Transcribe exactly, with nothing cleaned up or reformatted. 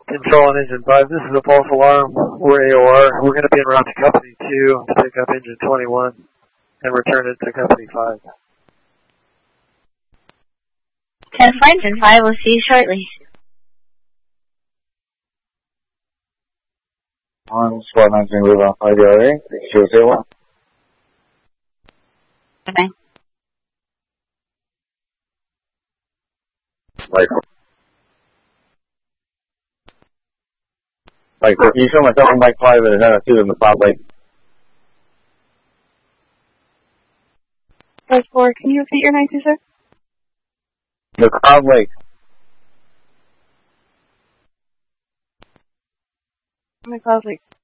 Control on engine five, this is a false alarm. We're A O R. We're going to be en route to company two to pick up engine twenty-one and return it to company five. ten for engine five, we'll see you shortly. On squad nineteen, move on five D R A, six zero zero one. Okay. Like, like, you show myself on Mike five and then I see them in the Cloud Lake. Five four, can you repeat your name, sir? The Cloud Lake. My Cloud Lake.